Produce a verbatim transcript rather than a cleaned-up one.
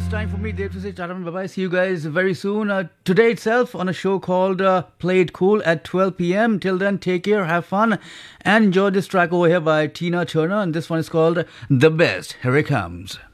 time for me, Dave, to say tata and bye-bye. See you guys very soon. Uh, today itself on a show called uh, Play It Cool at twelve p.m. Till then, take care, have fun, and enjoy this track over here by Tina Turner. And this one is called The Best. Here it comes.